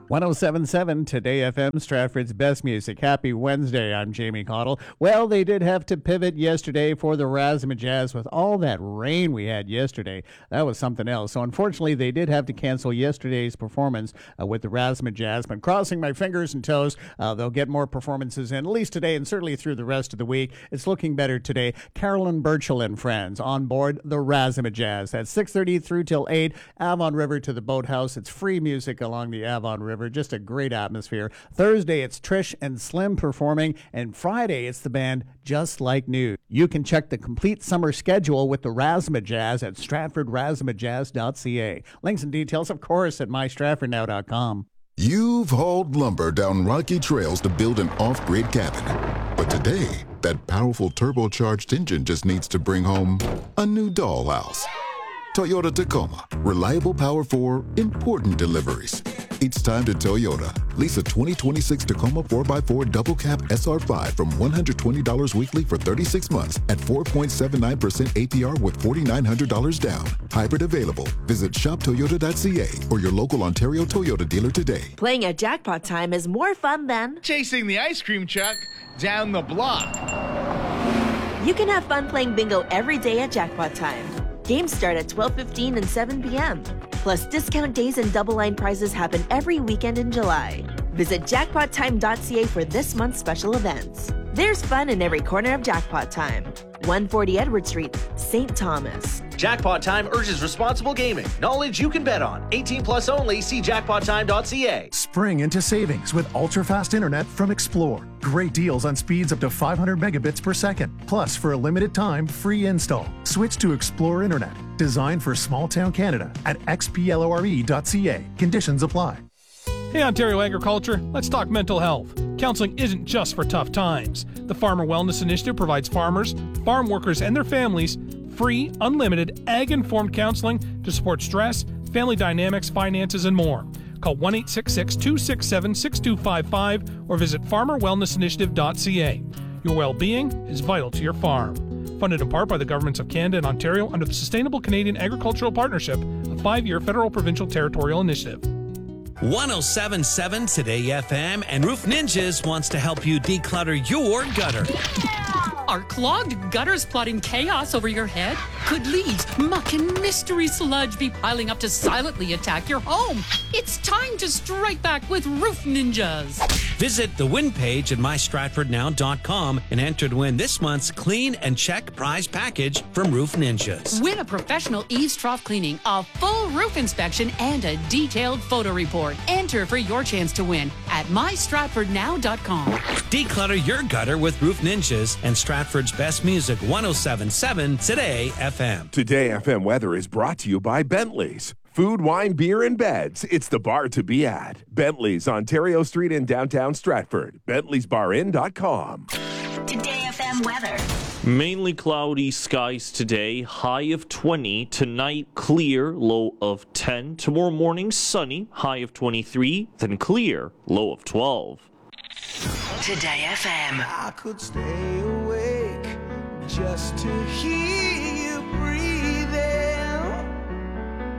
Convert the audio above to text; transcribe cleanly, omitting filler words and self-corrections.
107.7 Today FM, Stratford's best music. Happy Wednesday. I'm Jamie Cottle. Well, they did have to pivot yesterday for the Razzmatazz with all that rain we had yesterday. That was something else. So unfortunately, they did have to cancel yesterday's performance with the Razzmatazz. But crossing my fingers and toes, they'll get more performances in, at least today and certainly through the rest of the week. It's looking better today. Carolyn Burchell and friends on board the Razzmatazz. That's 6:30 through till 8. Avon River to the boathouse. It's free music along the Avon River. Just a great atmosphere. Thursday, it's Trish and Slim performing, and Friday, it's the band Just Like New. You can check the complete summer schedule with the Razzmatazz at stratfordrazzmatazz.ca. Links and details, of course, at mystratfordnow.com. You've hauled lumber down rocky trails to build an off-grid cabin. But today, that powerful turbocharged engine just needs to bring home a new dollhouse. Toyota Tacoma. Reliable power for important deliveries. It's time to Toyota. Lease a 2026 Tacoma 4x4 double cab SR5 from $120 weekly for 36 months at 4.79% APR with $4,900 down. Hybrid available. Visit shoptoyota.ca or your local Ontario Toyota dealer today. Playing at Jackpot Time is more fun than chasing the ice cream truck down the block. You can have fun playing bingo every day at Jackpot Time. Games start at 12:15 and 7 p.m. Plus, discount days and double line prizes happen every weekend in July. Visit jackpottime.ca for this month's special events. There's fun in every corner of Jackpot Time. 140 Edward Street, St. Thomas. Jackpot Time urges responsible gaming. Knowledge you can bet on. 18 plus only. See jackpottime.ca. Spring into savings with ultra-fast internet from Explore. Great deals on speeds up to 500 megabits per second. Plus, for a limited time, free install. Switch to Explore Internet. Designed for small-town Canada at xplore.ca. Conditions apply. Hey, Ontario Agriculture, let's talk mental health. Counseling isn't just for tough times. The Farmer Wellness Initiative provides farmers, farm workers, and their families free, unlimited, ag-informed counseling to support stress, family dynamics, finances, and more. Call 1-866-267-6255 or visit farmerwellnessinitiative.ca. Your well-being is vital to your farm. Funded in part by the governments of Canada and Ontario under the Sustainable Canadian Agricultural Partnership, a 5-year federal provincial territorial initiative. 107.7 Today FM and Roof Ninjas wants to help you declutter your gutter. Are clogged gutters plotting chaos over your head? Could leaves, muck, and mystery sludge be piling up to silently attack your home? It's time to strike back with Roof Ninjas. Visit the win page at mystratfordnow.com and enter to win this month's Clean and Check prize package from Roof Ninjas. Win a professional eaves trough cleaning, a full roof inspection, and a detailed photo report. Enter for your chance to win at mystratfordnow.com. Declutter your gutter with Roof Ninjas and Stratford's best music, 107.7 Today FM. Today FM weather is brought to you by Bentley's. Food, wine, beer, and beds. It's the bar to be at. Bentley's, Ontario Street in downtown Stratford. Bentley'sBarIn.com. Today FM weather. Mainly cloudy skies today, high of 20. Tonight, clear, low of 10. Tomorrow morning, sunny, high of 23. Then clear, low of 12. Today FM. I could stay awake just to hear